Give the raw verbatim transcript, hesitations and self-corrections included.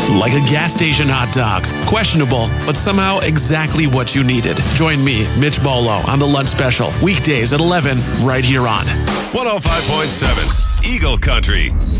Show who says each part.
Speaker 1: Like a gas station hot dog. Questionable, but somehow exactly what you needed. Join me, Mitch Bolo, on The Lunch Special. Weekdays at eleven, right here on
Speaker 2: one oh five point seven Eagle Country.